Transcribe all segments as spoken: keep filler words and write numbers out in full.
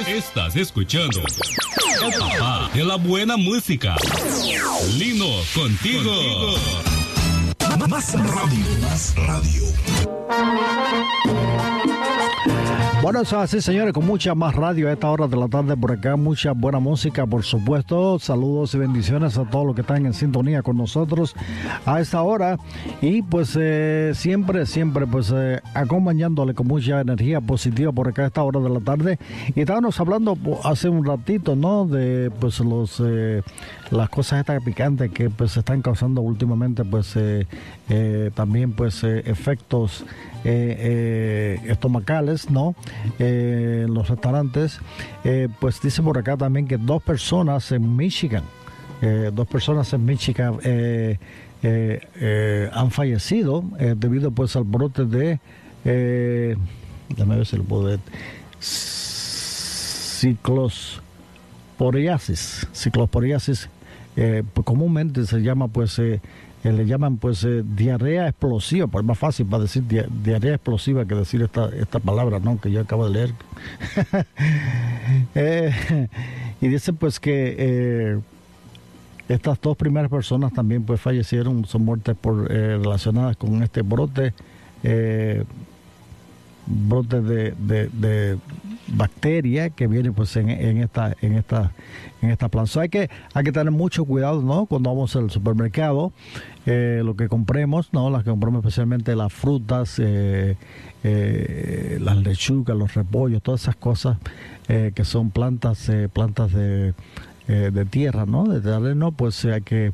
Estás escuchando el papá de la buena música. Lino, contigo. contigo. Más radio, más radio. Bueno, eso es así, señores, con mucha más radio a esta hora de la tarde por acá, mucha buena música, por supuesto. Saludos y bendiciones a todos los que están en sintonía con nosotros a esta hora. Y pues eh, siempre, siempre pues eh, acompañándole con mucha energía positiva por acá a esta hora de la tarde. Y estábamos hablando hace un ratito, ¿no? De pues los eh, las cosas estas picantes que pues se están causando últimamente, pues eh, eh, también pues eh, efectos eh, eh, estomacales, ¿no? Eh, en los restaurantes. Eh, pues dice por acá también que dos personas en Michigan, eh, dos personas en Michigan eh, eh, eh, han fallecido eh, debido pues al brote de, eh, déjame ver si lo puedo ver, ciclosporiasis, ciclosporiasis, eh, pues comúnmente se llama pues eh, Eh, le llaman pues eh, diarrea explosiva, pues es más fácil para decir dia- diarrea explosiva que decir esta esta palabra, ¿no? Que yo acabo de leer. eh, y dice pues que eh, estas dos primeras personas también pues fallecieron, son muertes por eh, relacionadas con este brote, eh, brote de, de, de bacteria que viene pues en, en esta en esta en esta planta. So, hay que hay que tener mucho cuidado, ¿no? Cuando vamos al supermercado, eh, lo que compremos, ¿no? Las que compramos, especialmente las frutas, eh, eh, las lechugas, los repollos, todas esas cosas eh, que son plantas eh, plantas de eh, de tierra, ¿no? De terreno, pues eh, hay que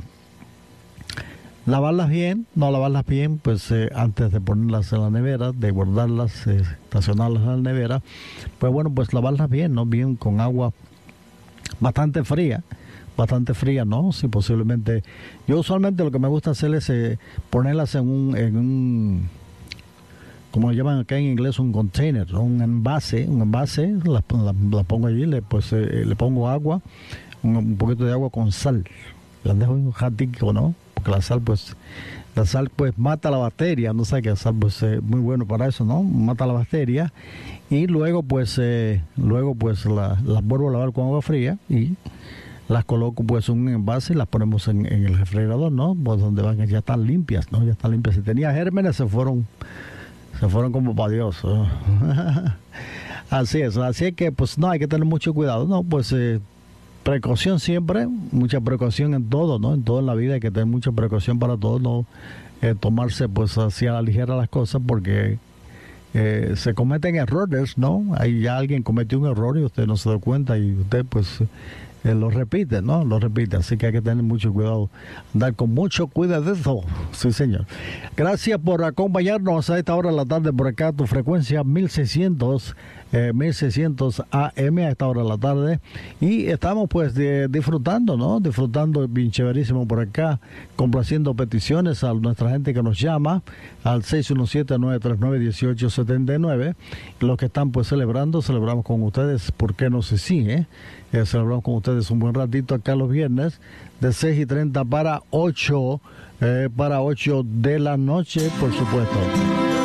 lavarlas bien, no lavarlas bien, pues eh, antes de ponerlas en la nevera, de guardarlas, eh, estacionarlas en la nevera, pues bueno, pues lavarlas bien, ¿no? Bien con agua bastante fría, bastante fría, ¿no? Si posiblemente, yo usualmente lo que me gusta hacer es eh, ponerlas en un, en un, como lo llaman acá en inglés, un container, ¿no? Un envase, un envase, las la, la pongo allí, le, pues eh, le pongo agua, un, un poquito de agua con sal, las dejo en un ratico, ¿no? Porque la sal pues la sal pues mata la bacteria, no sé que la sal pues es eh, muy bueno para eso, ¿no? Mata la bacteria y luego pues eh, luego pues las la vuelvo a lavar con agua fría y las coloco pues en un envase y las ponemos en, en el refrigerador, ¿no? Pues donde van, ya están limpias, ¿no? Ya están limpias. Si tenía gérmenes se fueron se fueron como para Dios, ¿no? Así es, así es que pues no, hay que tener mucho cuidado, ¿no? Pues eh, precaución siempre, mucha precaución en todo, ¿no? En todo en la vida hay que tener mucha precaución para todo, no eh, tomarse pues así a la ligera las cosas porque eh, se cometen errores, ¿no? Ahí ya alguien cometió un error y usted no se da cuenta y usted pues eh, lo repite, ¿no? Lo repite, así que hay que tener mucho cuidado, andar con mucho cuidado, sí señor. Gracias por acompañarnos a esta hora de la tarde por acá, tu frecuencia mil seiscientos Eh, mil seiscientos A M a esta hora de la tarde y estamos pues de, disfrutando, ¿no? Disfrutando bien chéverísimo por acá, complaciendo peticiones a nuestra gente que nos llama al seis uno siete, nueve tres nueve, uno ocho siete nueve. Los que están pues celebrando, celebramos con ustedes, ¿por qué no se sigue? Eh, celebramos con ustedes un buen ratito acá los viernes de seis y treinta para ocho, eh, para ocho de la noche, por supuesto.